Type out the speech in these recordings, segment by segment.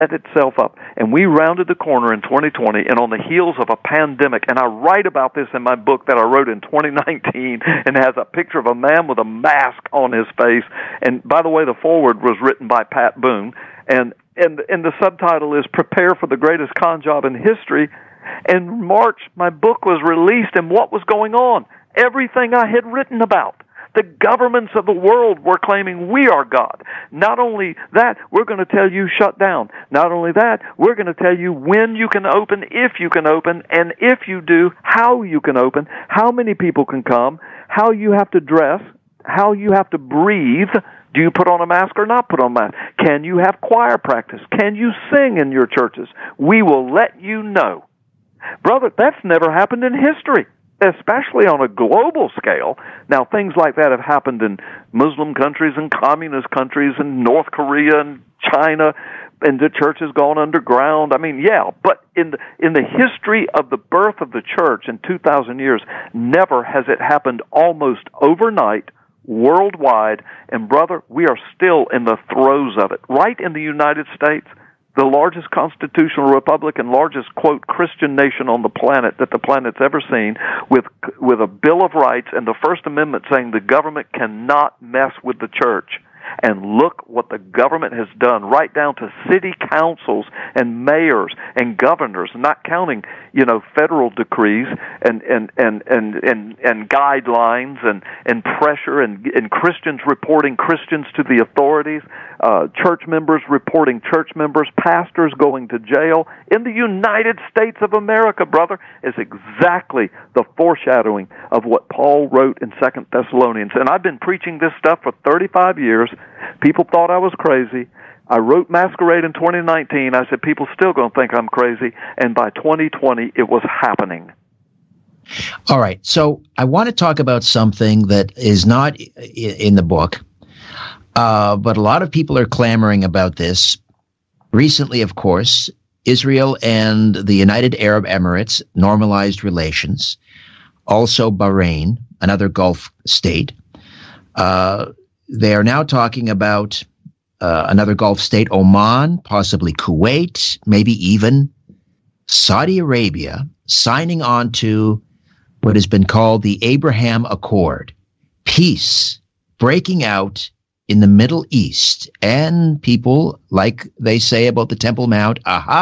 set itself up. And we rounded the corner in 2020, and on the heels of a pandemic, and I write about this in my book that I wrote in 2019, and has a picture of a man with a mask on his face. And by the way, the foreword was written by Pat Boone, and the subtitle is "Prepare for the Greatest Con Job in History." In March, my book was released, and what was going on? Everything I had written about. The governments of the world were claiming we are God. Not only that, we're going to tell you shut down. Not only that, we're going to tell you when you can open, if you can open, and if you do, how you can open, how many people can come, how you have to dress, how you have to breathe. Do you put on a mask or not put on a mask? Can you have choir practice? Can you sing in your churches? We will let you know. Brother, that's never happened in history, especially on a global scale. Now, things like that have happened in Muslim countries and communist countries and North Korea and China, and the church has gone underground. I mean, yeah, but in the history of the birth of the church in 2,000 years, never has it happened almost overnight, worldwide. And brother, we are still in the throes of it. Right in the United States, the largest constitutional republic and largest, quote, Christian nation on the planet that the planet's ever seen, with a Bill of Rights and the First Amendment saying the government cannot mess with the church. And look what the government has done, right down to city councils and mayors and governors, not counting, federal decrees and guidelines and pressure and Christians reporting Christians to the authorities, church members reporting church members, pastors going to jail. In the United States of America, brother, is exactly the foreshadowing of what Paul wrote in 2 Thessalonians. And I've been preaching this stuff for 35 years. People thought I was crazy. I wrote Masquerade in 2019. I said, people still going to think I'm crazy. And by 2020, it was happening. All right. So I want to talk about something that is not in the book, but a lot of people are clamoring about this. Recently, of course, Israel and the United Arab Emirates normalized relations. Also Bahrain, another Gulf state. They are now talking about another Gulf state, Oman, possibly Kuwait, maybe even Saudi Arabia, signing on to what has been called the Abraham Accord, peace breaking out in the Middle East. And people, like they say about the Temple Mount,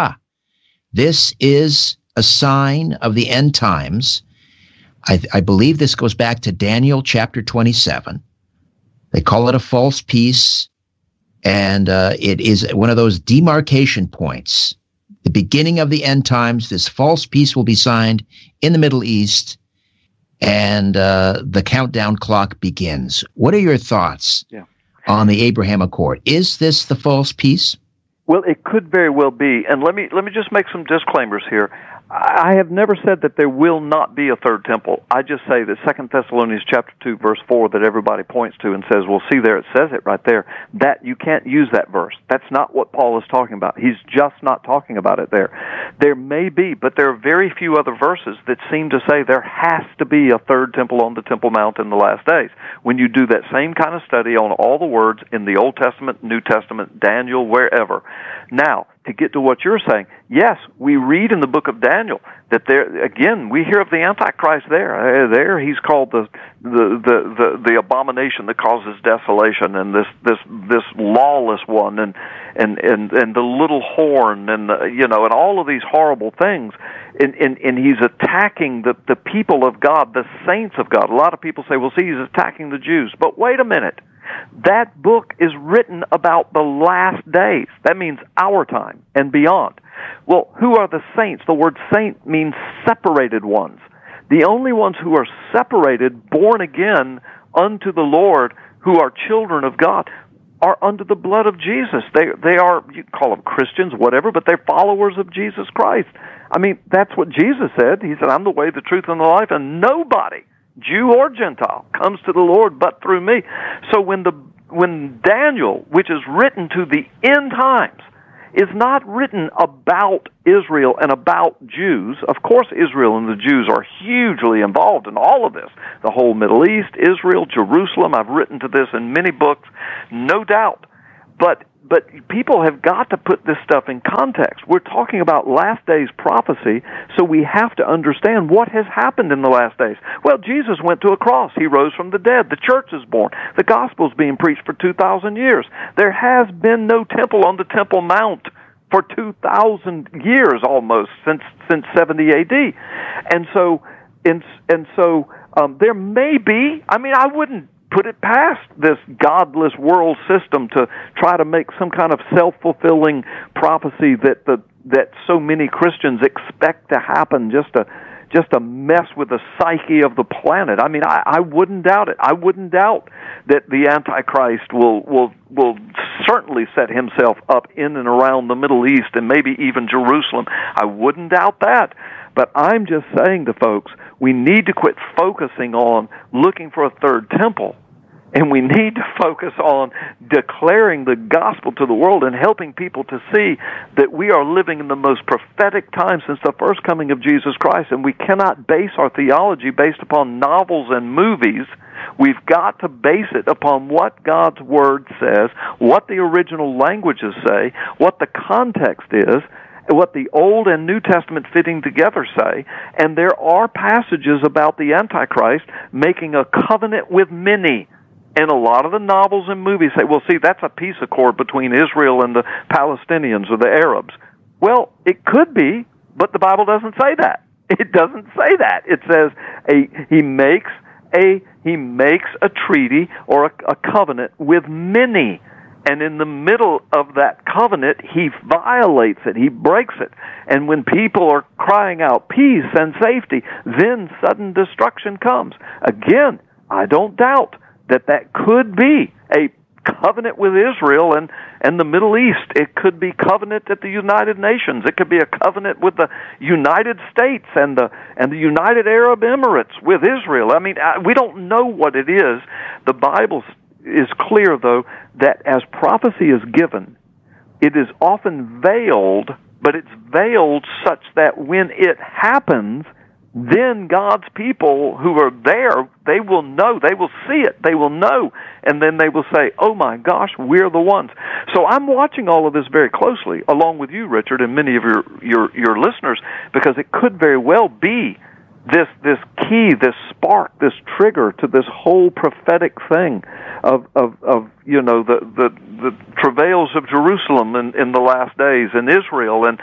this is a sign of the end times. I believe this goes back to Daniel chapter 27. They call it a false peace, and it is one of those demarcation points. The beginning of the end times, this false peace will be signed in the Middle East, and the countdown clock begins. What are your thoughts on the Abraham Accord? Is this the false peace? Well, it could very well be. And let me just make some disclaimers here. I have never said that there will not be a third temple. I just say that 2 Thessalonians chapter 2, verse 4, that everybody points to and says, well, see there, it says it right there. That you can't use that verse. That's not what Paul is talking about. He's just not talking about it there. There may be, but there are very few other verses that seem to say there has to be a third temple on the Temple Mount in the last days. When you do that same kind of study on all the words in the Old Testament, New Testament, Daniel, wherever. Now, to get to what you're saying, yes, we read in the book of Daniel that there again we hear of the Antichrist there. There he's called the abomination that causes desolation, and this lawless one, and the little horn, and and all of these horrible things, and he's attacking the people of God, the saints of God. A lot of people say, well, see, he's attacking the Jews, but wait a minute. That book is written about the last days. That means our time and beyond. Well, who are the saints? The word saint means separated ones. The only ones who are separated, born again unto the Lord, who are children of God, are under the blood of Jesus. They are, you can call them Christians, whatever, but they're followers of Jesus Christ. I mean, that's what Jesus said. He said, I'm the way, the truth, and the life, and nobody, Jew or Gentile, comes to the Lord but through me. So when Daniel, which is written to the end times, is not written about Israel and about Jews. Of course, Israel and the Jews are hugely involved in all of this. The whole Middle East, Israel, Jerusalem. I've written to this in many books, no doubt. But but people have got to put this stuff in context. We're talking about last days prophecy, so we have to understand what has happened in the last days. Well, Jesus went to a cross. He rose from the dead. The church is born. The gospel's being preached for 2,000 years. There has been no temple on the Temple Mount for 2,000 years almost, since 70 A.D. And so there may be, I wouldn't put it past this godless world system to try to make some kind of self-fulfilling prophecy that so many Christians expect to happen just to mess with the psyche of the planet. I wouldn't doubt it. I wouldn't doubt that the Antichrist will certainly set himself up in and around the Middle East and maybe even Jerusalem. I wouldn't doubt that. But I'm just saying to folks, we need to quit focusing on looking for a third temple, and we need to focus on declaring the gospel to the world and helping people to see that we are living in the most prophetic time since the first coming of Jesus Christ, and we cannot base our theology based upon novels and movies. We've got to base it upon what God's Word says, what the original languages say, what the context is, what the Old and New Testament fitting together say, and there are passages about the Antichrist making a covenant with many. And a lot of the novels and movies say, well, see, that's a peace accord between Israel and the Palestinians or the Arabs. Well, it could be, but the Bible doesn't say that. It doesn't say that. It says he makes a treaty or a covenant with many. And in the middle of that covenant, he violates it. He breaks it. And when people are crying out peace and safety, then sudden destruction comes. Again, I don't doubt that could be a covenant with Israel and the Middle East. It could be covenant at the United Nations. It could be a covenant with the United States and the United Arab Emirates with Israel. We don't know what it is. The Bible is clear, though, that as prophecy is given, it is often veiled, but it's veiled such that when it happens, then God's people who are there, they will know, they will see it, they will know, and then they will say, oh my gosh, we're the ones. So I'm watching all of this very closely, along with you, Richard, and many of your listeners, because it could very well be this key, this spark, this trigger to this whole prophetic thing of the travails of Jerusalem in the last days, and Israel, and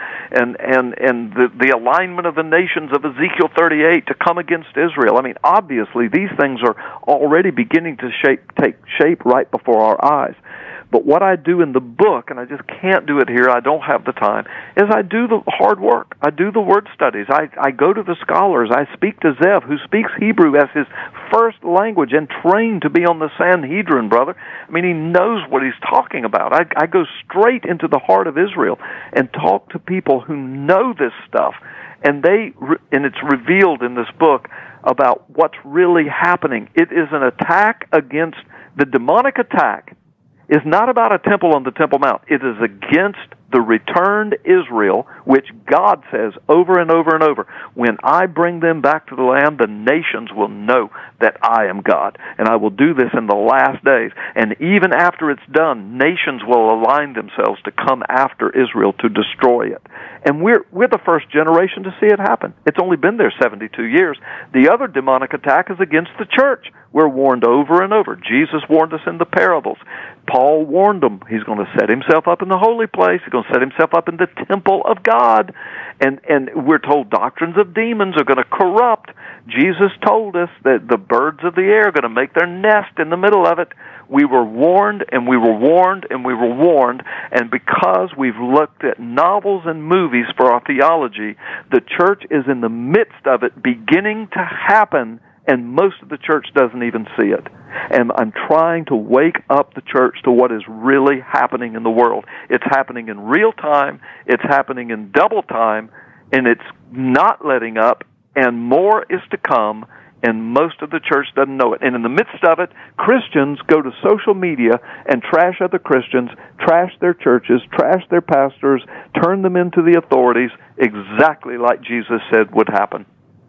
the alignment of the nations of Ezekiel 38 to come against Israel. Obviously these things are already beginning to take shape right before our eyes. But what I do in the book, and I just can't do it here, I don't have the time, is I do the hard work. I do the word studies. I go to the scholars. I speak to Zev, who speaks Hebrew as his first language and trained to be on the Sanhedrin, brother. He knows what he's talking about. I go straight into the heart of Israel and talk to people who know this stuff. And it's revealed in this book about what's really happening. It is an attack against the demonic attack. Is not about a temple on the Temple Mount. It is against the returned Israel, which God says over and over and over, when I bring them back to the land, the nations will know that I am God, and I will do this in the last days. And even after it's done, nations will align themselves to come after Israel to destroy it. And we're the first generation to see it happen. It's only been there 72 years. The other demonic attack is against the church. We're warned over and over. Jesus warned us in the parables. Paul warned them. He's going to set himself up in the holy place. He's going to set himself up in the temple of God. And we're told doctrines of demons are going to corrupt. Jesus told us that the birds of the air are going to make their nest in the middle of it. We were warned, and we were warned, and we were warned, and because we've looked at novels and movies for our theology, the church is in the midst of it beginning to happen, and most of the church doesn't even see it. And I'm trying to wake up the church to what is really happening in the world. It's happening in real time, it's happening in double time, and it's not letting up, and more is to come, and most of the church doesn't know it. And in the midst of it, Christians go to social media and trash other Christians, trash their churches, trash their pastors, turn them into the authorities, exactly like Jesus said would happen.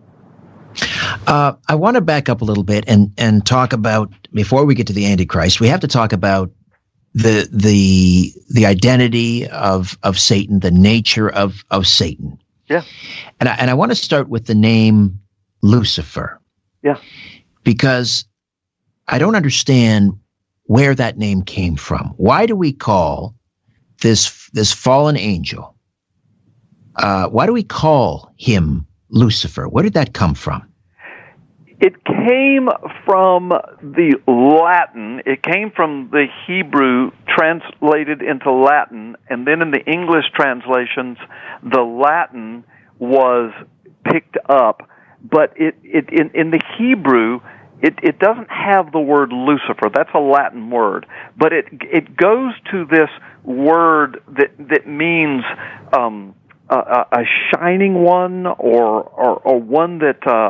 I want to back up a little bit and talk about, before we get to the Antichrist, we have to talk about the identity of Satan, the nature of Satan. Yeah. And I want to start with the name Lucifer. Yeah. Because I don't understand where that name came from. Why do we call this fallen angel? Why do we call him Lucifer? Where did that come from? It came from the Latin. It came from the Hebrew translated into Latin, and then in the English translations, the Latin was picked up. But in the Hebrew, it doesn't have the word Lucifer. That's a Latin word, but it goes to this word that means a shining one, or one that.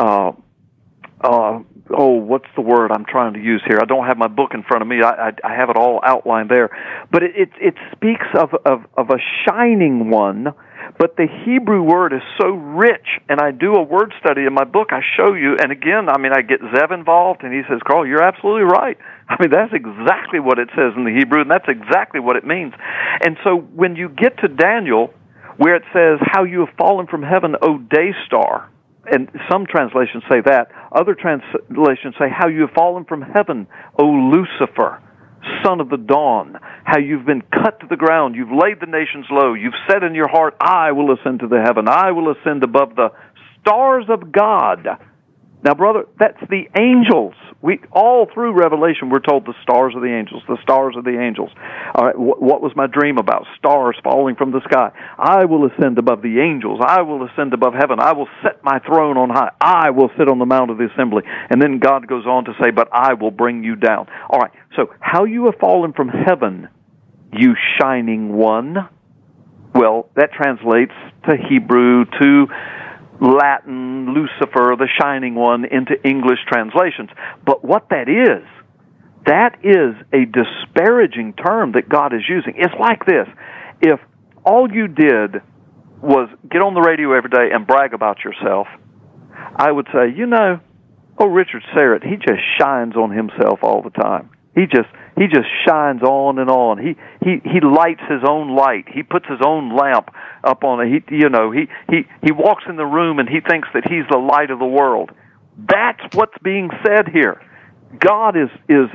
What's the word I'm trying to use here? I don't have my book in front of me. I have it all outlined there. But it speaks of a shining one, but the Hebrew word is so rich, and I do a word study in my book. I show you, and again, I get Zev involved, and he says, Carl, you're absolutely right. That's exactly what it says in the Hebrew, and that's exactly what it means. And so when you get to Daniel, where it says, how you have fallen from heaven, O day star, and some translations say that. Other translations say, how you have fallen from heaven, O Lucifer, son of the dawn. How you've been cut to the ground. You've laid the nations low. You've said in your heart, I will ascend to the heaven. I will ascend above the stars of God. Now, brother, that's the angels. We all through Revelation, we're told the stars of the angels, the stars of the angels. All right, what was my dream about? Stars falling from the sky. I will ascend above the angels. I will ascend above heaven. I will set my throne on high. I will sit on the mount of the assembly. And then God goes on to say, but I will bring you down. All right, so how you have fallen from heaven, you shining one. Well, that translates to Hebrew, to Latin, Lucifer, the shining one, into English translations. But what that is a disparaging term that God is using. It's like this. If all you did was get on the radio every day and brag about yourself, I would say, Richard Serrett, he just shines on himself all the time. He just shines on and on. He lights his own light. He puts his own lamp up on it. He walks in the room and he thinks that he's the light of the world. That's what's being said here. God is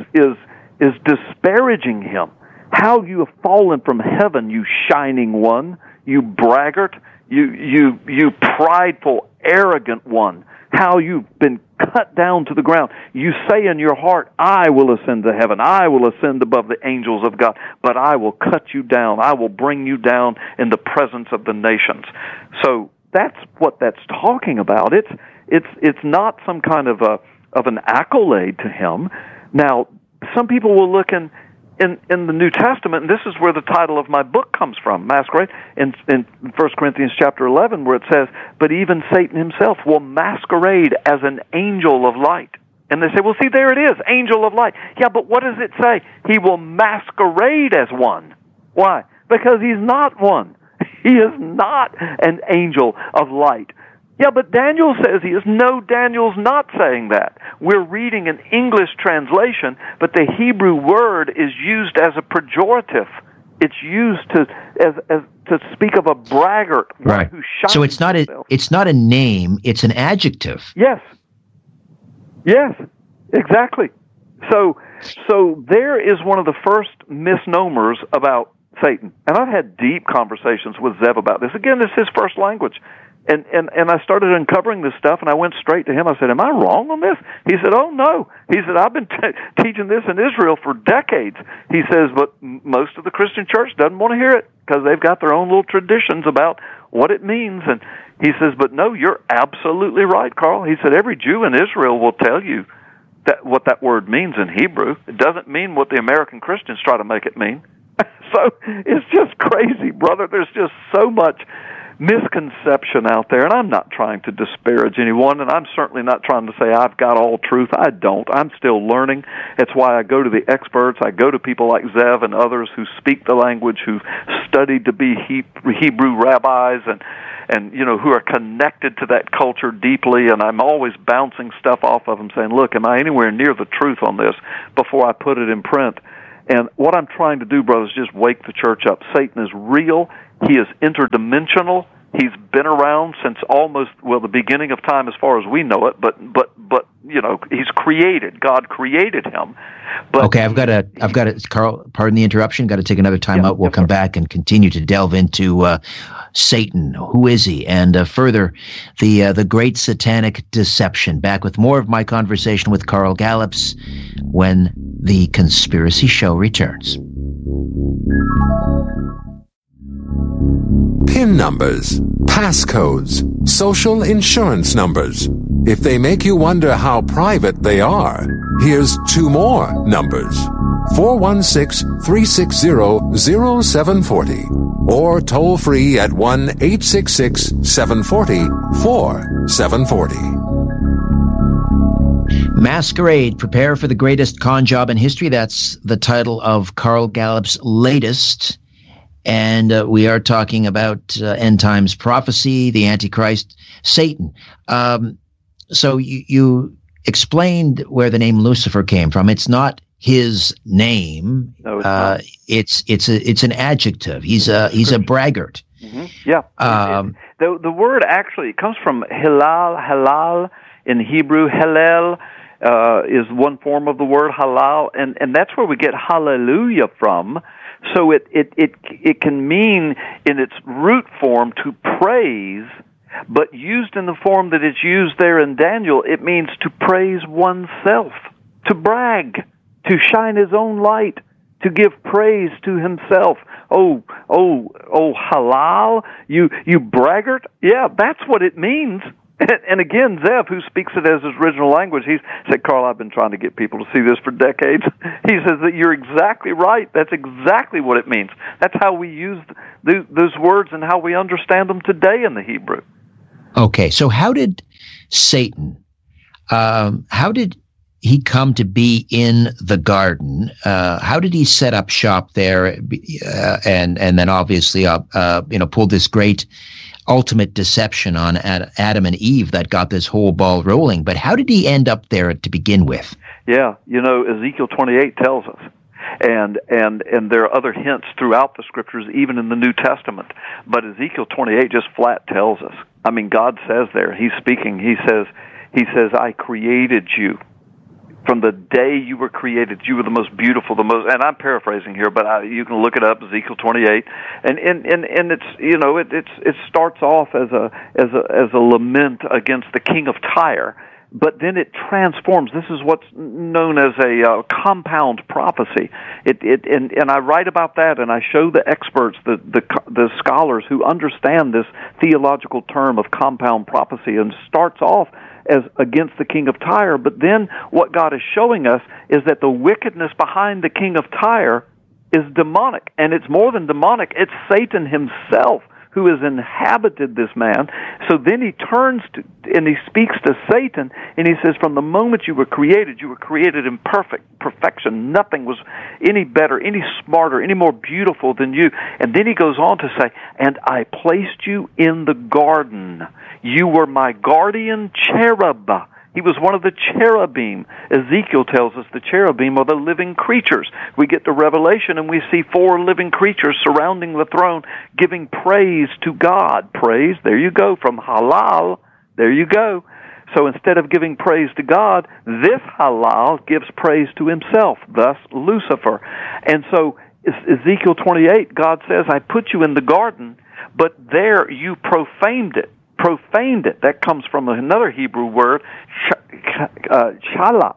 disparaging him. How you have fallen from heaven, you shining one, you braggart, you prideful, arrogant one. How you've been cut down to the ground. You say in your heart, I will ascend to heaven. I will ascend above the angels of God. But I will cut you down. I will bring you down in the presence of the nations. So that's what that's talking about. It's not some kind of an accolade to him. Now, some people will look in the New Testament, and this is where the title of my book comes from, Masquerade, in 1 Corinthians chapter 11, where it says, but even Satan himself will masquerade as an angel of light. And they say, well, see, there it is, angel of light. Yeah, but what does it say? He will masquerade as one. Why? Because he's not one. He is not an angel of light. Yeah, but Daniel says he is. No, Daniel's not saying that. We're reading an English translation, but the Hebrew word is used as a pejorative. It's used to speak of a braggart, right? Who shines. So it's not a name; it's an adjective. Yes, exactly. So there is one of the first misnomers about Satan, and I've had deep conversations with Zev about this. Again, this is his first language. And I started uncovering this stuff, and I went straight to him. I said, am I wrong on this? He said, oh, no. He said, I've been teaching this in Israel for decades. He says, but most of the Christian church doesn't want to hear it because they've got their own little traditions about what it means. And he says, but no, you're absolutely right, Carl. He said, every Jew in Israel will tell you that what that word means in Hebrew. It doesn't mean what the American Christians try to make it mean. So it's just crazy, brother. There's just so much misconception out there, and I'm not trying to disparage anyone, and I'm certainly not trying to say I've got all truth. I don't. I'm still learning. It's why I go to the experts. I go to people like Zev and others who speak the language, who studied to be Hebrew rabbis, and who are connected to that culture deeply, and I'm always bouncing stuff off of them saying, look, am I anywhere near the truth on this before I put it in print? And what I'm trying to do, brothers, is just wake the church up. Satan is real. He is interdimensional. He's been around since almost, the beginning of time as far as we know it, but he's created. God created him. But okay, I've got to, Carl, pardon the interruption, got to take another time out. We'll come back and continue to delve into Satan. Who is he? And further, the great satanic deception. Back with more of my conversation with Carl Gallups when The Conspiracy Show returns. PIN numbers, passcodes, social insurance numbers. If they make you wonder how private they are, here's two more numbers. 416-360-0740 or toll free at 1-866-740-4740. Masquerade, Prepare for the Greatest Con Job in History. That's the title of Carl Gallup's latest. And we are talking about end times prophecy, the Antichrist, Satan. So you explained where the name Lucifer came from. It's not his name. No, it's not. It's an adjective. He's a braggart. Mm-hmm. Yeah. The word actually comes from halal in Hebrew. Hallel is one form of the word halal, and that's where we get hallelujah from. So it can mean in its root form to praise, but used in the form that it's used there in Daniel, it means to praise oneself, to brag, to shine his own light, to give praise to himself. Oh, halal, you braggart? Yeah, that's what it means. And again, Zev, who speaks it as his original language, he said, Carl, I've been trying to get people to see this for decades. He says that you're exactly right. That's exactly what it means. That's how we use those words and how we understand them today in the Hebrew. Okay, so how did Satan, how did he come to be in the garden? How did he set up shop there and then obviously pull this great ultimate deception on Adam and Eve that got this whole ball rolling? But how did he end up there to begin with? Yeah, Ezekiel 28 tells us. And there are other hints throughout the scriptures, even in the New Testament. But Ezekiel 28 just flat tells us. I mean, God says there, he's speaking, he says, I created you. From the day you were created, you were the most beautiful, and I'm paraphrasing here, but you can look it up, Ezekiel 28, and it's it starts off as a lament against the king of Tyre, but then it transforms. This is what's known as a compound prophecy. And I write about that, and I show the experts, the scholars who understand this theological term of compound prophecy, and starts off as against the king of Tyre, but then what God is showing us is that the wickedness behind the king of Tyre is demonic, and it's more than demonic, it's Satan himself who has inhabited this man. So then he turns to, and he speaks to Satan, and he says, from the moment you were created in perfection. Nothing was any better, any smarter, any more beautiful than you. And then he goes on to say, and I placed you in the garden. You were my guardian cherub. He was one of the cherubim. Ezekiel tells us the cherubim are the living creatures. We get to Revelation and we see 4 living creatures surrounding the throne giving praise to God. Praise, there you go, from halal, there you go. So instead of giving praise to God, this halal gives praise to himself, thus Lucifer. And so Ezekiel 28, God says, I put you in the garden, but there you profaned it. That comes from another Hebrew word, chala,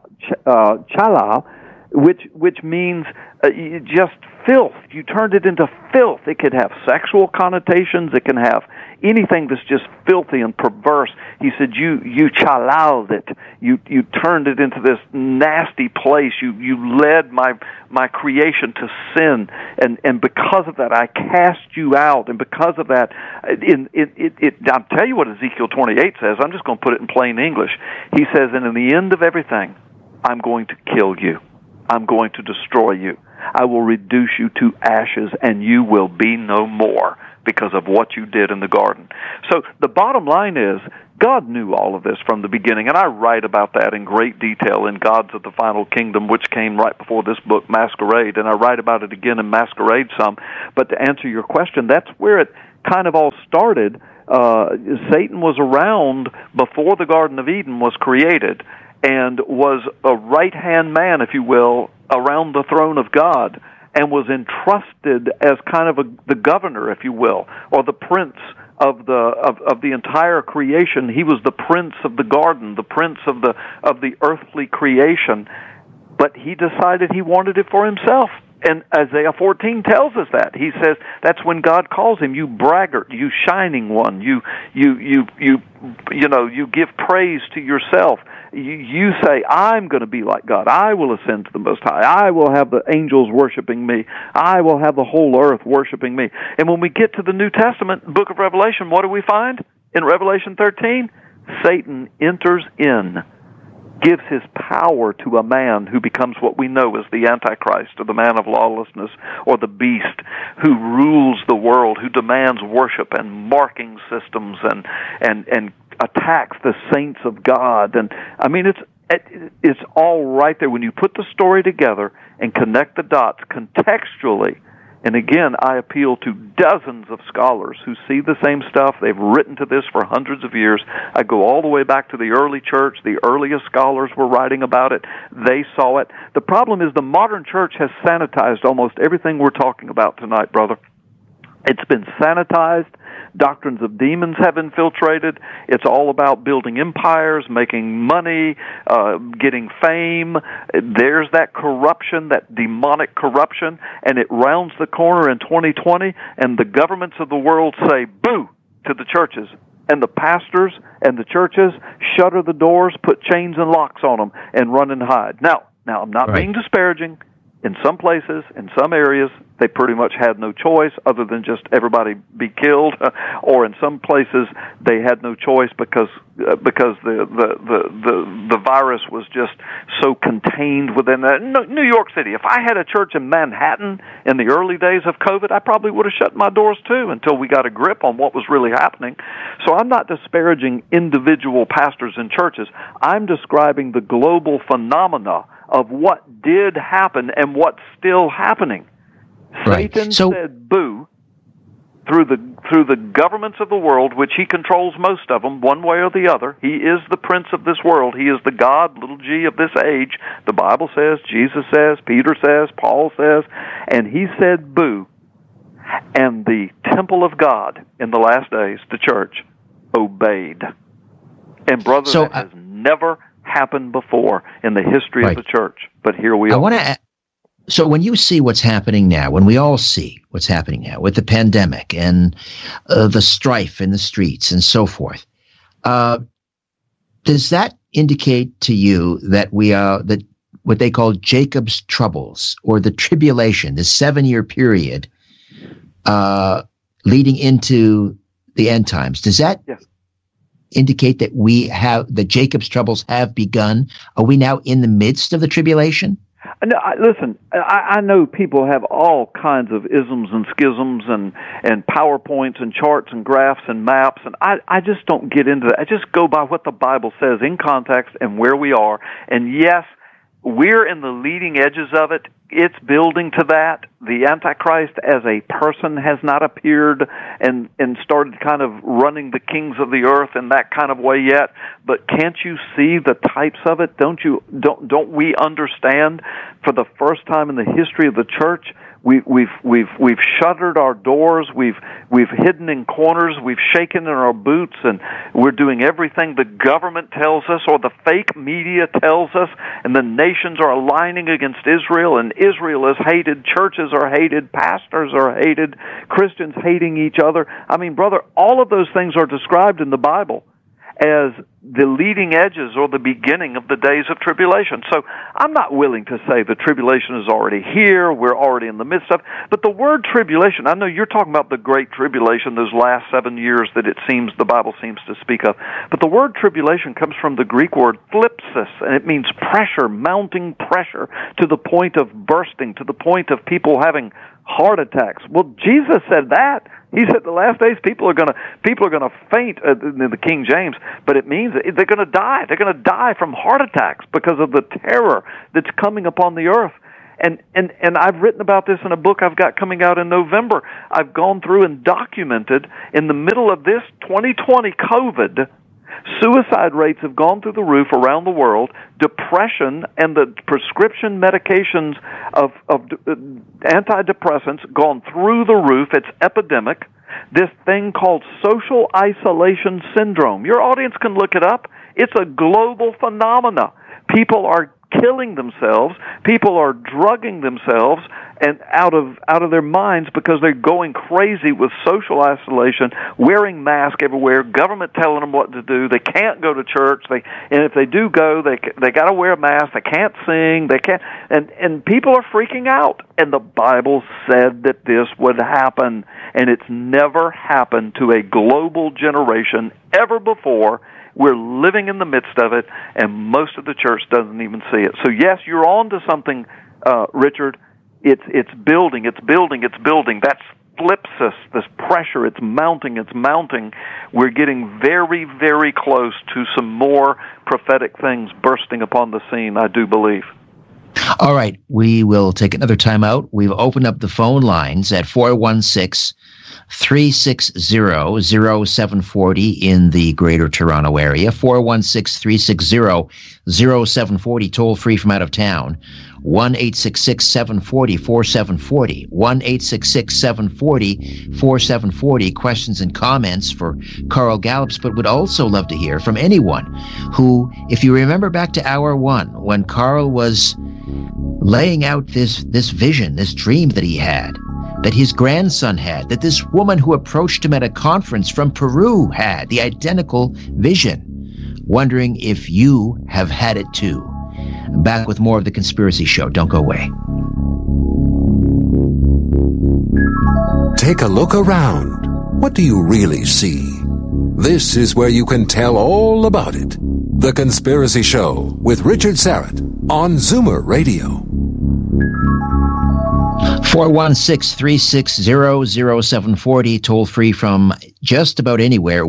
which means just filth. You turned it into filth. It could have sexual connotations. It can have anything that's just filthy and perverse. He said, you chalaled it. You turned it into this nasty place. You led my creation to sin, and because of that, I cast you out. And because of that, I'll tell you what Ezekiel 28 says. I'm just going to put it in plain English. He says, and in the end of everything, I'm going to kill you. I'm going to destroy you. I will reduce you to ashes, and you will be no more. because of what you did in the garden. So the bottom line is, God knew all of this from the beginning, and I write about that in great detail in Gods of the Final Kingdom, which came right before this book, Masquerade, and I write about it again in Masquerade some. But to answer your question, that's where it kind of all started. Satan was around before the Garden of Eden was created and was a right-hand man, if you will, around the throne of God, and was entrusted as kind of the governor, if you will, or the prince of the entire creation. He was the prince of the garden, the prince of the earthly creation, but he decided he wanted it for himself. And Isaiah 14 tells us that. He says that's when God calls him, you braggart, you shining one, you give praise to yourself. You say, I'm going to be like God. I will ascend to the Most High. I will have the angels worshiping me. I will have the whole earth worshiping me. And when we get to the New Testament, book of Revelation, what do we find? In Revelation 13, Satan enters in, gives his power to a man who becomes what we know as the Antichrist, or the man of lawlessness, or the beast, who rules the world, who demands worship and marking systems and attacks the saints of God. And I mean, it's all right there when you put the story together and connect the dots contextually. And again, I appeal to dozens of scholars who see the same stuff. They've written to this for hundreds of years. I go all the way back to the early church. The earliest scholars were writing about it. They saw it. The problem is the modern church has sanitized almost everything we're talking about tonight, brother. It's been sanitized. Doctrines of demons have infiltrated. It's all about building empires, making money, getting fame. There's that corruption, that demonic corruption, and it rounds the corner in 2020, and the governments of the world say, boo, to the churches. And the pastors and the churches shutter the doors, put chains and locks on them, and run and hide. Now I'm not being disparaging. In some places, in some areas, they pretty much had no choice other than just everybody be killed, or in some places they had no choice because the virus was just so contained within that. New York City, if I had a church in Manhattan in the early days of COVID, I probably would have shut my doors too until we got a grip on what was really happening. So I'm not disparaging individual pastors and churches. I'm describing the global phenomena of what did happen and what's still happening. Right. Satan said boo through the governments of the world, which he controls most of them, one way or the other. He is the prince of this world. He is the God, little g, of this age. The Bible says, Jesus says, Peter says, Paul says, and he said boo. And the temple of God in the last days, the church, obeyed. And brother, that has never happened before in the history of the church, but here we are. So when you see what's happening now, when we all see what's happening now with the pandemic and the strife in the streets and so forth, does that indicate to you that we are that what they call Jacob's troubles, or the tribulation, the 7-year period leading into the end times? Does that indicate that that Jacob's troubles have begun? Are we now in the midst of the tribulation? No, listen, I know people have all kinds of isms and schisms and PowerPoints and charts and graphs and maps, and I just don't get into that. I just go by what the Bible says in context and where we are. And yes, we're in the leading edges of it. It's building to that. The Antichrist as a person has not appeared and started kind of running the kings of the earth in that kind of way yet. But can't you see the types of it? Don't we understand for the first time in the history of the church? We've shuttered our doors. We've hidden in corners. We've shaken in our boots, and we're doing everything the government tells us or the fake media tells us. And the nations are aligning against Israel, and Israel is hated. Churches are hated. Pastors are hated. Christians hating each other. I mean, brother, all of those things are described in the Bible as the leading edges or the beginning of the days of tribulation. So I'm not willing to say the tribulation is already here, we're already in the midst of, but the word tribulation, I know you're talking about the great tribulation, those last 7 years that it seems the Bible seems to speak of, but the word tribulation comes from the Greek word thlipsis, and it means pressure, mounting pressure to the point of bursting, to the point of people having heart attacks. Well, Jesus said that. He said the last days people are going to faint in the King James, but it means they're going to die. They're going to die from heart attacks because of the terror that's coming upon the earth. And I've written about this in a book I've got coming out in November. I've gone through and documented in the middle of this 2020 COVID, suicide rates have gone through the roof around the world. Depression and the prescription medications of antidepressants gone through the roof. It's epidemic. This thing called social isolation syndrome. Your audience can look it up. It's a global phenomena. People are killing themselves. People are drugging themselves and out of their minds because they're going crazy with social isolation, wearing masks everywhere, government telling them what to do. They can't go to church. And if they do go, they got to wear a mask. They can't sing. They can't, and people are freaking out. And the Bible said that this would happen, and it's never happened to a global generation ever before. We're living in the midst of it, and most of the church doesn't even see it. So yes, you're on to something, Richard. It's building. That's flipsis, this pressure. It's mounting. We're getting very, very close to some more prophetic things bursting upon the scene, I do believe. All right, we will take another time out. We've opened up the phone lines at 416-360-0740 in the Greater Toronto Area, 416-360-0740, toll free from out of town, 1-866-740-4740, 1-866-740-4740. Questions and comments for Carl Gallups, but would also love to hear from anyone who, if you remember back to hour one, when Carl was laying out this vision, this dream that he had, that his grandson had, that this woman who approached him at a conference from Peru had, the identical vision, wondering if you have had it too. Back with more of The Conspiracy Show. Don't go away. Take a look around. What do you really see? This is where you can tell all about it. The Conspiracy Show with Richard Syrett on Zoomer Radio. 416-360-0740, toll free from just about anywhere,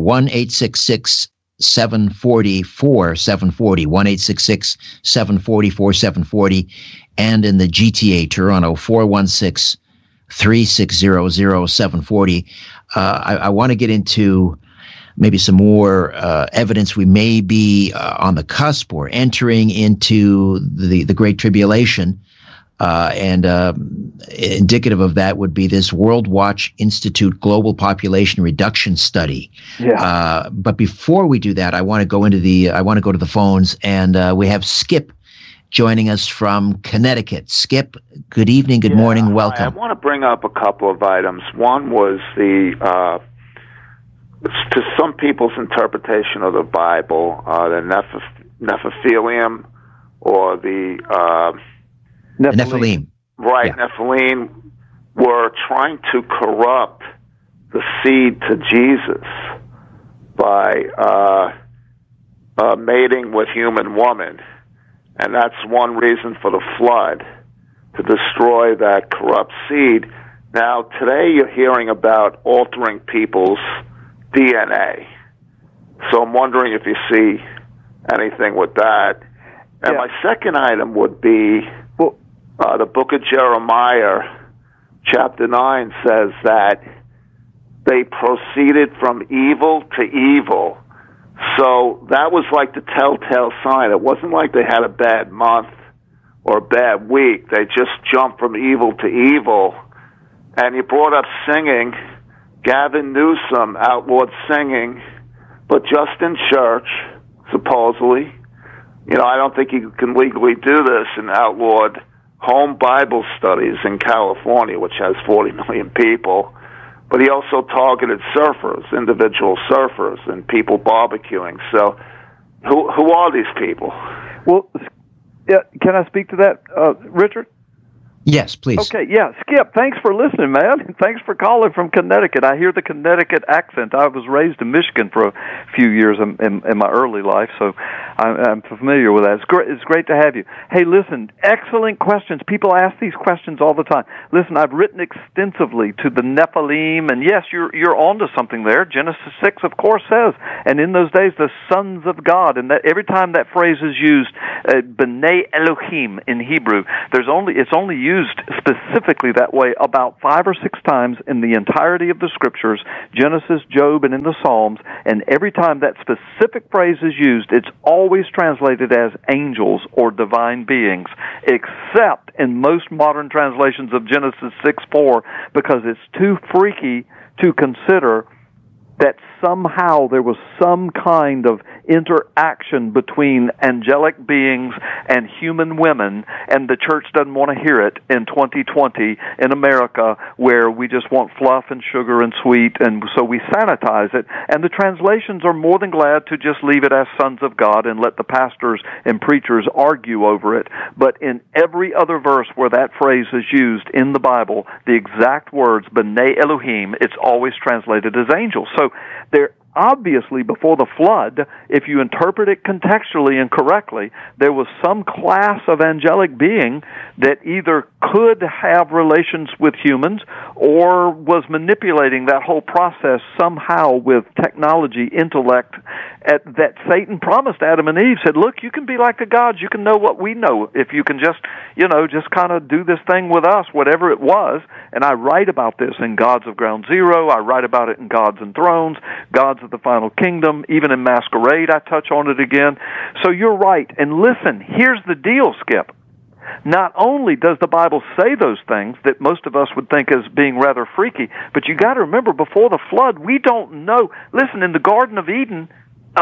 1-866-740-4740, 1-866-740-4740, and in the GTA Toronto, 416-360-0740. I want to get into maybe some more evidence we may be on the cusp or entering into the Great Tribulation. And indicative of that would be this World Watch Institute Global Population Reduction Study. Yeah. But before we do that, I want to go to the phones, and we have Skip joining us from Connecticut. Skip, good evening, good morning, welcome. I want to bring up a couple of items. One was to some people's interpretation of the Bible, the Nephilim, or the Nephilim. Right, yeah. Nephilim were trying to corrupt the seed to Jesus by mating with human woman. And that's one reason for the flood, to destroy that corrupt seed. Now, today you're hearing about altering people's DNA. So I'm wondering if you see anything with that. And my second item would be the book of Jeremiah, chapter 9, says that they proceeded from evil to evil. So that was like the telltale sign. It wasn't like they had a bad month or a bad week. They just jumped from evil to evil. And you brought up singing. Gavin Newsom outlawed singing, but just in church, supposedly. You know, I don't think you can legally do this, and outlawed home Bible studies in California, which has 40 million people. But he also targeted surfers, individual surfers, and people barbecuing. So who are these people? Well, can I speak to that, Richard? Yes, please. Okay, yeah. Skip, thanks for listening, man. Thanks for calling from Connecticut. I hear the Connecticut accent. I was raised in Michigan for a few years in my early life, so I'm familiar with that. It's great to have you. Hey, listen, excellent questions. People ask these questions all the time. Listen, I've written extensively to the Nephilim, and yes, you're onto something there. Genesis 6, of course, says, and in those days, the sons of God, and that every time that phrase is used, B'nai Elohim in Hebrew, it's only used specifically that way about 5 or 6 times in the entirety of the Scriptures, Genesis, Job, and in the Psalms, and every time that specific phrase is used, it's always translated as angels or divine beings, except in most modern translations of Genesis 6:4, because it's too freaky to consider that somehow there was some kind of interaction between angelic beings and human women, and the church doesn't want to hear it in 2020 in America, where we just want fluff and sugar and sweet, and so we sanitize it. And the translations are more than glad to just leave it as sons of God and let the pastors and preachers argue over it. But in every other verse where that phrase is used in the Bible, the exact words, B'nai Elohim, it's always translated as angels. So there, obviously, before the flood, if you interpret it contextually and correctly, there was some class of angelic being that either could have relations with humans or was manipulating that whole process somehow with technology, intellect, that Satan promised Adam and Eve, said, look, you can be like the gods, you can know what we know, if you can just kind of do this thing with us, whatever it was. And I write about this in Gods of Ground Zero, I write about it in Gods and Thrones, Gods of the Final Kingdom, even in Masquerade I touch on it again. So you're right. And listen, here's the deal, Skip. Not only does the Bible say those things that most of us would think as being rather freaky, but you got to remember, before the flood, we don't know. Listen, in the Garden of Eden,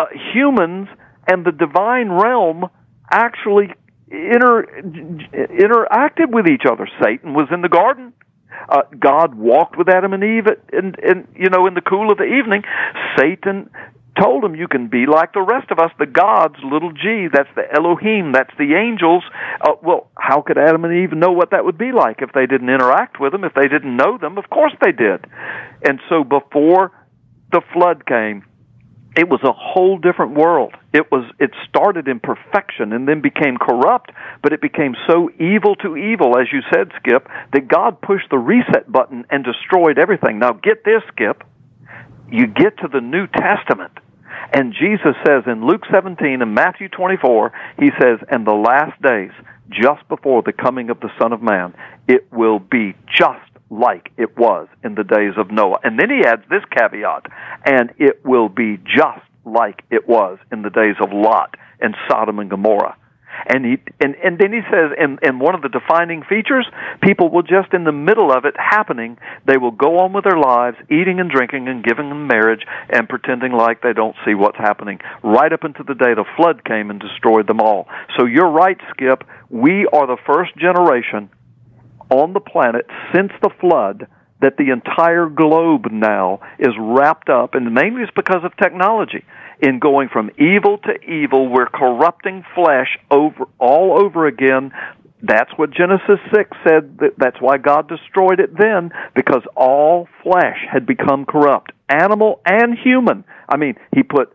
humans and the divine realm actually interacted with each other. Satan was in the garden. God walked with Adam and Eve in the cool of the evening. Satan told him, you can be like the rest of us, the gods, little g, that's the Elohim, that's the angels. Well, how could Adam and Eve know what that would be like if they didn't interact with them, if they didn't know them? Of course they did. And so before the flood came, it was a whole different world. It started in perfection and then became corrupt, but it became so evil to evil, as you said, Skip, that God pushed the reset button and destroyed everything. Now get this, Skip. You get to the New Testament, and Jesus says in Luke 17 and Matthew 24, he says, in the last days, just before the coming of the Son of Man, it will be just like it was in the days of Noah. And then he adds this caveat, and it will be just like it was in the days of Lot and Sodom and Gomorrah. And then he says, and one of the defining features, people will just in the middle of it happening, they will go on with their lives, eating and drinking and giving in marriage and pretending like they don't see what's happening, right up until the day the flood came and destroyed them all. So you're right, Skip. We are the first generation on the planet since the flood that the entire globe now is wrapped up, and mainly it's because of technology, in going from evil to evil. We're corrupting flesh all over again. That's what Genesis 6 said. That's why God destroyed it then, because all flesh had become corrupt, animal and human. I mean, he put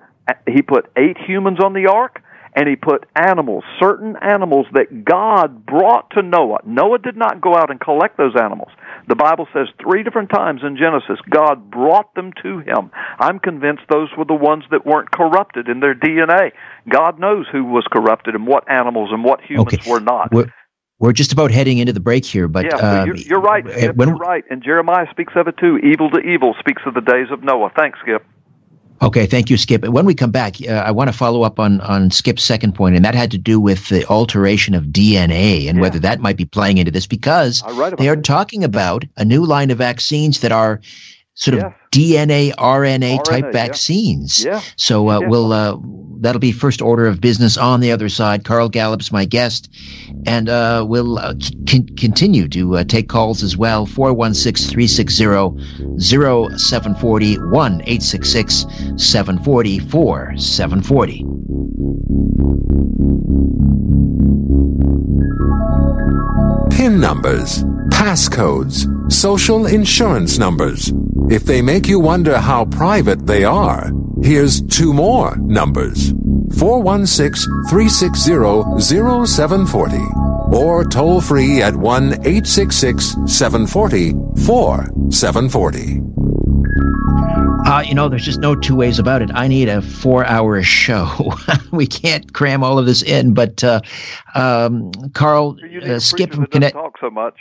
8 humans on the ark, and he put animals, certain animals that God brought to Noah. Noah did not go out and collect those animals. The Bible says 3 different times in Genesis, God brought them to him. I'm convinced those were the ones that weren't corrupted in their DNA. God knows who was corrupted and what animals and what humans were not. We're just about heading into the break here, but you're right. Skip, you're right, and Jeremiah speaks of it too. Evil to evil speaks of the days of Noah. Thanks, Skip. Okay, thank you, Skip. When we come back, I want to follow up on Skip's second point, and that had to do with the alteration of DNA and whether that might be playing into this, because they are talking about a new line of vaccines that are sort of DNA, RNA type vaccines. Yeah. So that'll be first order of business on the other side. Carl Gallup's my guest, and we'll continue to take calls as well. 416-360-0740, 1-866-740-4740. PIN numbers, passcodes, social insurance numbers. If they make you wonder how private they are, here's two more numbers. 416-360-0740 or toll free at 1-866-740-4740. There's just no two ways about it. I need a 4-hour show. We can't cram all of this in, but Carl, Skip from Connecticut. Talk so much.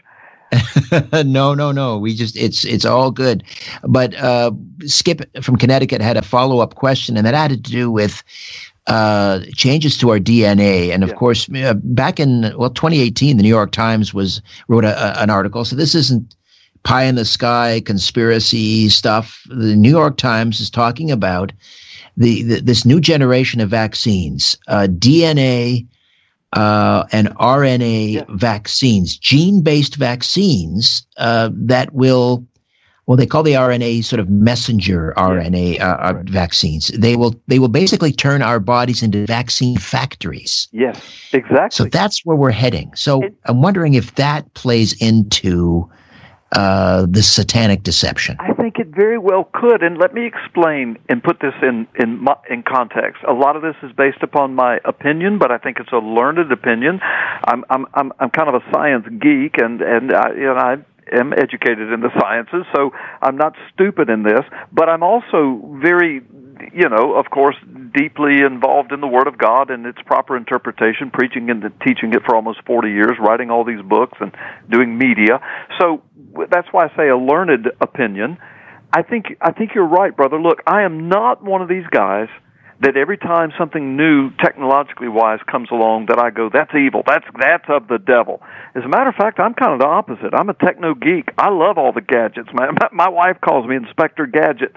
No. It's all good. But Skip from Connecticut had a follow-up question, and that had to do with changes to our DNA. And of course, back in 2018, the New York Times wrote an article. So this isn't pie in the sky conspiracy stuff. The New York Times is talking about this new generation of vaccines, DNA and RNA vaccines, gene-based vaccines that will. Well, they call the RNA sort of messenger RNA vaccines. They will basically turn our bodies into vaccine factories. Yes, exactly. So that's where we're heading. So I'm wondering if that plays into the satanic deception. I think it very well could, and let me explain and put this in context. A lot of this is based upon my opinion, but I think it's a learned opinion. I'm kind of a science geek, and I am educated in the sciences, so I'm not stupid in this, but I'm also very, of course, deeply involved in the Word of God and its proper interpretation, preaching and teaching it for almost 40 years, writing all these books and doing media. So that's why I say a learned opinion. I think you're right, brother. Look, I am not one of these guys that every time something new, technologically wise, comes along, that I go, that's evil, that's of the devil. As a matter of fact, I'm kind of the opposite. I'm a techno geek. I love all the gadgets. My wife calls me Inspector Gadget.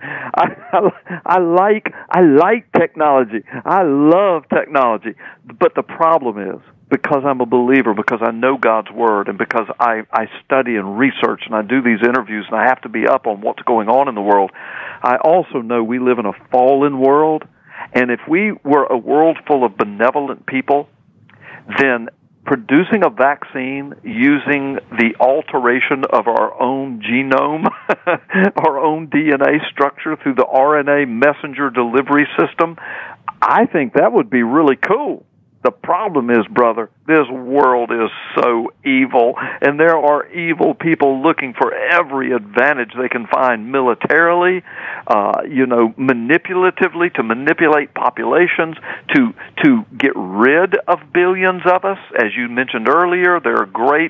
I like technology. I love technology. But the problem is, because I'm a believer, because I know God's Word, and because I study and research, and I do these interviews, and I have to be up on what's going on in the world, I also know we live in a fallen world. And if we were a world full of benevolent people, then producing a vaccine using the alteration of our own genome, our own DNA structure through the RNA messenger delivery system, I think that would be really cool. The problem is, brother, this world is so evil, and there are evil people looking for every advantage they can find militarily, manipulatively, to manipulate populations, to get rid of billions of us. As you mentioned earlier, there are great,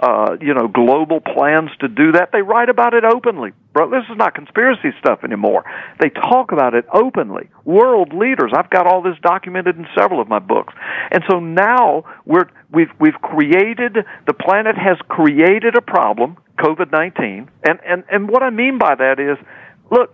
global plans to do that. They write about it openly. Bro, this is not conspiracy stuff anymore. They talk about it openly. World leaders. I've got all this documented in several of my books. And so now we've created, the planet has created a problem, COVID-19. And what I mean by that is, look,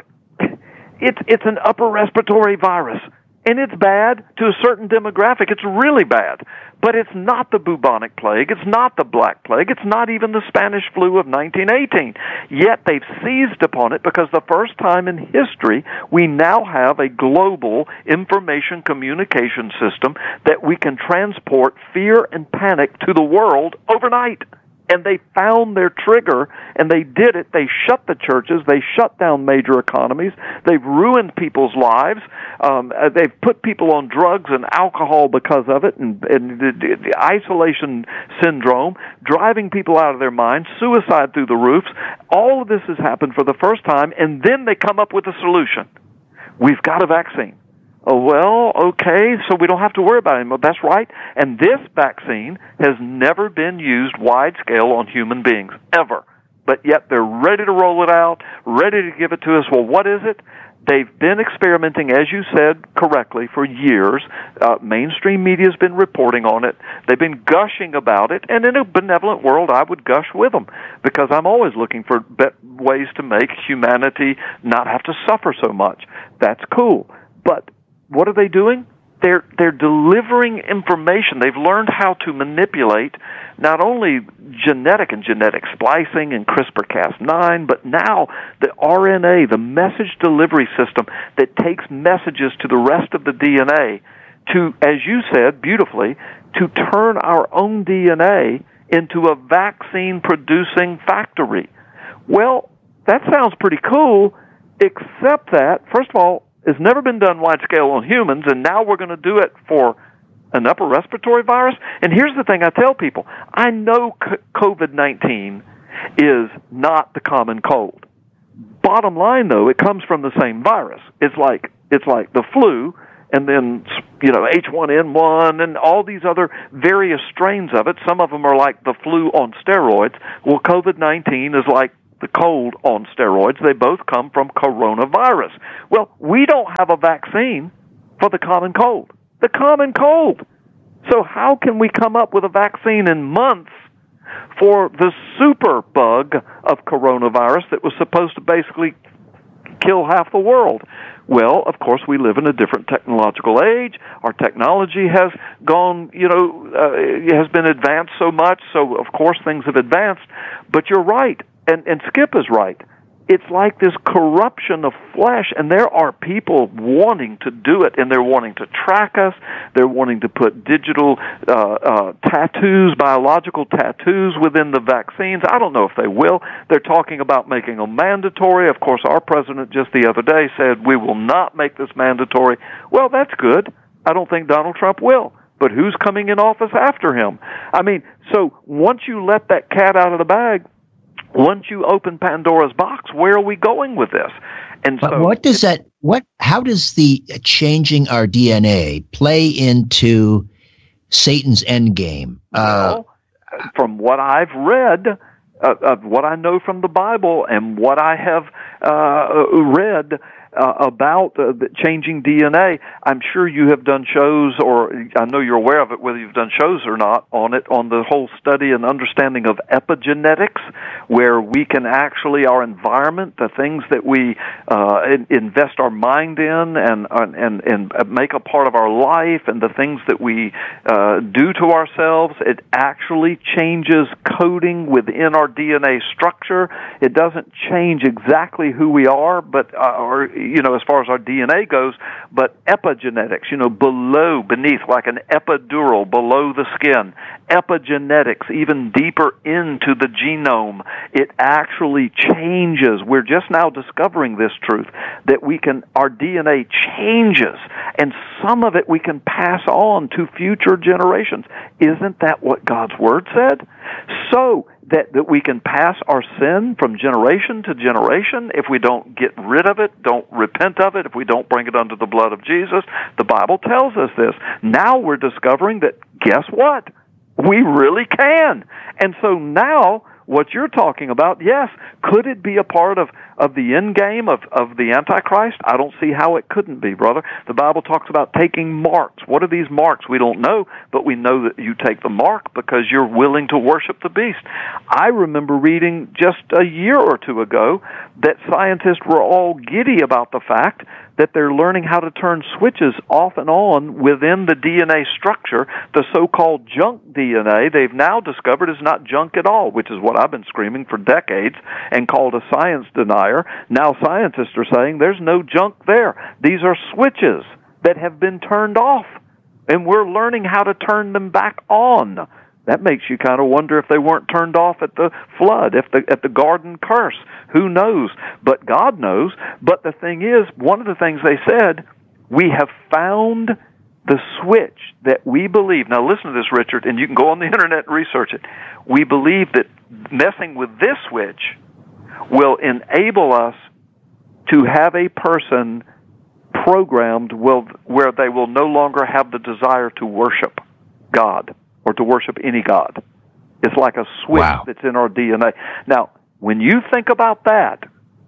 it's an upper respiratory virus. And it's bad to a certain demographic. It's really bad. But it's not the bubonic plague. It's not the Black Plague. It's not even the Spanish flu of 1918. Yet they've seized upon it because the first time in history we now have a global information communication system that we can transport fear and panic to the world overnight. And they found their trigger, and they did it. They shut the churches. They shut down major economies. They've ruined people's lives. They've put people on drugs and alcohol because of it, and the isolation syndrome, driving people out of their minds, suicide through the roofs. All of this has happened for the first time, and then they come up with a solution. We've got a vaccine. Oh, well, okay, so we don't have to worry about it anymore. That's right. And this vaccine has never been used wide-scale on human beings, ever. But yet they're ready to roll it out, ready to give it to us. Well, what is it? They've been experimenting, as you said correctly, for years. Mainstream media's been reporting on it. They've been gushing about it. And in a benevolent world, I would gush with them, because I'm always looking for ways to make humanity not have to suffer so much. That's cool. But what are they doing? They're delivering information. They've learned how to manipulate not only genetic splicing and CRISPR-Cas9, but now the RNA, the message delivery system that takes messages to the rest of the DNA to, as you said beautifully, to turn our own DNA into a vaccine-producing factory. Well, that sounds pretty cool, except that, first of all, it's never been done wide-scale on humans, and now we're going to do it for an upper respiratory virus. And here's the thing I tell people. I know COVID-19 is not the common cold. Bottom line, though, it comes from the same virus. It's like the flu, and then, H1N1 and all these other various strains of it. Some of them are like the flu on steroids. Well, COVID-19 is like the cold on steroids. They both come from coronavirus. Well, we don't have a vaccine for the common cold. The common cold. So how can we come up with a vaccine in months for the super bug of coronavirus that was supposed to basically kill half the world? Well, of course, we live in a different technological age. Our technology has gone, has been advanced so much, so of course things have advanced. But you're right, and Skip is right. It's like this corruption of flesh, and there are people wanting to do it, and they're wanting to track us. They're wanting to put digital tattoos, biological tattoos within the vaccines. I don't know if they will. They're talking about making them mandatory. Of course, our president just the other day said, we will not make this mandatory. Well, that's good. I don't think Donald Trump will. But who's coming in office after him? I mean, so once you let that cat out of the bag, once you open Pandora's box, where are we going with this? And but so, how does the changing our DNA play into Satan's endgame? Well, from what I've read, of what I know from the Bible and what I have read about changing DNA, I'm sure you have done shows, or I know you're aware of it, whether you've done shows or not, on it, on the whole study and understanding of epigenetics, where we can actually, our environment, the things that we invest our mind in and make a part of our life, and the things that we do to ourselves, it actually changes coding within our DNA structure. It doesn't change exactly who we are, but as far as our DNA goes, but epigenetics, beneath, like an epidural below the skin, epigenetics, even deeper into the genome, it actually changes. We're just now discovering this truth, that our DNA changes, and some of it we can pass on to future generations. Isn't that what God's Word said? So, that we can pass our sin from generation to generation if we don't get rid of it, don't repent of it, if we don't bring it under the blood of Jesus. The Bible tells us this. Now we're discovering that, guess what? We really can. And so now, what you're talking about, yes, could it be a part of the end game of the Antichrist? I don't see how it couldn't be, brother. The Bible talks about taking marks. What are these marks? We don't know, but we know that you take the mark because you're willing to worship the beast. I remember reading just a year or two ago that scientists were all giddy about the fact that they're learning how to turn switches off and on within the DNA structure. The so-called junk DNA they've now discovered is not junk at all, which is what I've been screaming for decades and called a science denier. Now scientists are saying there's no junk there. These are switches that have been turned off, and we're learning how to turn them back on. That makes you kind of wonder if they weren't turned off at the flood, at the garden curse. Who knows? But God knows. But the thing is, one of the things they said, we have found the switch that we believe. Now listen to this, Richard, and you can go on the internet and research it. We believe that messing with this switch will enable us to have a person programmed where they will no longer have the desire to worship God or to worship any God. It's like a switch that's in our DNA. Now, when you think about that,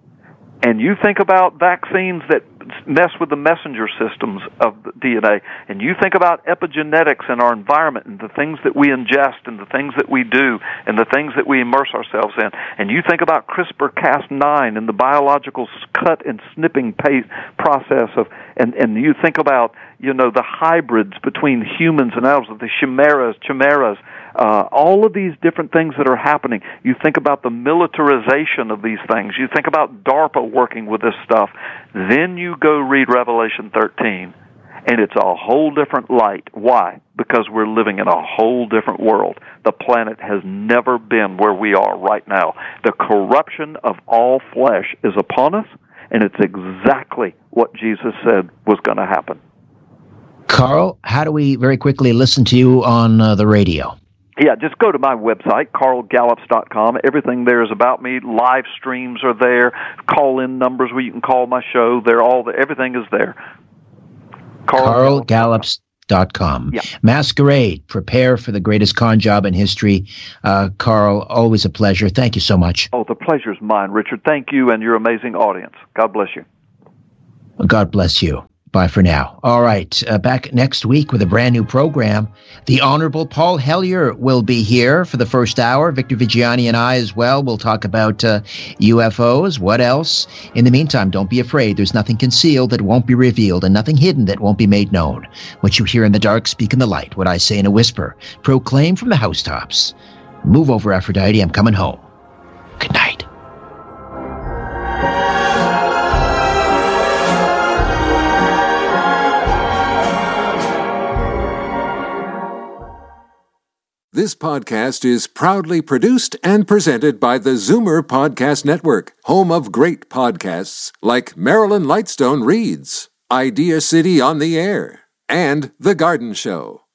and you think about vaccines that mess with the messenger systems of the DNA, and you think about epigenetics in our environment and the things that we ingest and the things that we do and the things that we immerse ourselves in, and you think about CRISPR-Cas9 and the biological cut and snipping process of, and you think about, the hybrids between humans and animals, the chimeras, all of these different things that are happening. You think about the militarization of these things. You think about DARPA working with this stuff. Then you go read Revelation 13, And it's a whole different light. Why? Because we're living in a whole different world. The planet has never been where we are right now. The corruption of all flesh is upon us, and it's exactly what Jesus said was going to happen. Carl, how do we very quickly listen to you on the radio? Yeah, just go to my website, carlgallops.com. Everything there is about me. Live streams are there. Call-in numbers where you can call my show. They're all there. Everything is there. carlgallops.com. Yeah. Masquerade, prepare for the greatest con job in history. Carl, always a pleasure. Thank you so much. Oh, the pleasure's mine, Richard. Thank you and your amazing audience. God bless you. God bless you. Bye for now. All right. Back next week with a brand new program. The Honorable Paul Hellyer will be here for the first hour. Victor Vigiani and I as well. We'll talk about UFOs. What else? In the meantime, don't be afraid. There's nothing concealed that won't be revealed and nothing hidden that won't be made known. What you hear in the dark, speak in the light. What I say in a whisper, proclaim from the housetops. Move over, Aphrodite. I'm coming home. Good night. This podcast is proudly produced and presented by the Zoomer Podcast Network, home of great podcasts like Marilyn Lightstone Reads, Idea City on the Air, and The Garden Show.